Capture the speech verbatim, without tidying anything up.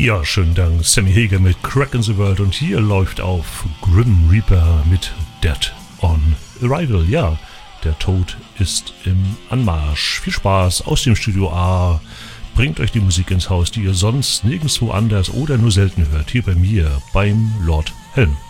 Ja, schönen Dank. Sammy Hagar mit Crack in the World und hier läuft auf Grim Reaper mit Dead on Arrival. Ja, der Tod ist im Anmarsch. Viel Spaß aus dem Studio A. Bringt euch die Musik ins Haus, die ihr sonst nirgendwo anders oder nur selten hört. Hier bei mir, beim Lord Helm.